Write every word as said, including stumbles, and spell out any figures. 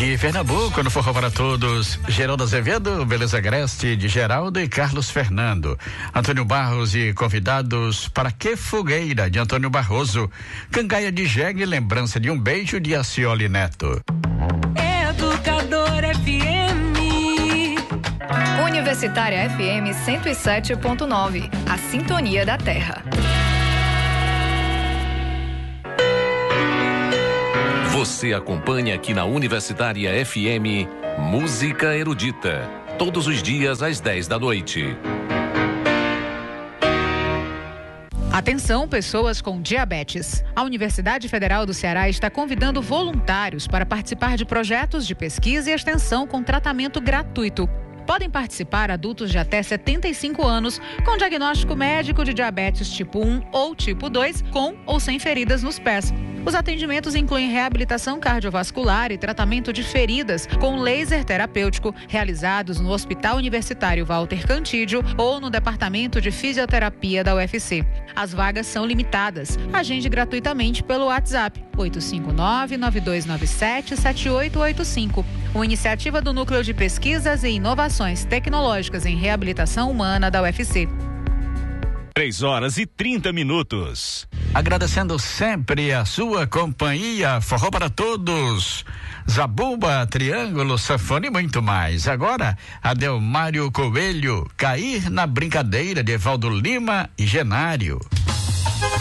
E Pernambuco, no Forró para Todos, Geraldo Azevedo, Beleza Agreste de Geraldo e Carlos Fernando. Antônio Barros e convidados para Que Fogueira, de Antônio Barroso. Cangaia de Jegue, lembrança de um beijo, de Acioli Neto. Educador F M. Universitária F M cento e sete ponto nove, a sintonia da terra. Você acompanha aqui na Universitária F M Música Erudita, todos os dias às dez da noite. Atenção, pessoas com diabetes. A Universidade Federal do Ceará está convidando voluntários para participar de projetos de pesquisa e extensão com tratamento gratuito. Podem participar adultos de até setenta e cinco anos com diagnóstico médico de diabetes tipo um ou tipo dois, com ou sem feridas nos pés. Os atendimentos incluem reabilitação cardiovascular e tratamento de feridas com laser terapêutico, realizados no Hospital Universitário Walter Cantídio ou no Departamento de Fisioterapia da U F C. As vagas são limitadas. Agende gratuitamente pelo WhatsApp oito cinco nove, nove dois nove sete, sete oito oito cinco. Uma iniciativa do Núcleo de Pesquisas e Inovações Tecnológicas em Reabilitação Humana da U F C. três horas e trinta minutos. Agradecendo sempre a sua companhia, Forró para Todos, Zabumba, Triângulo, Sanfona e muito mais. Agora, Adelmário Coelho, Cair na Brincadeira, de Evaldo Lima e Genário.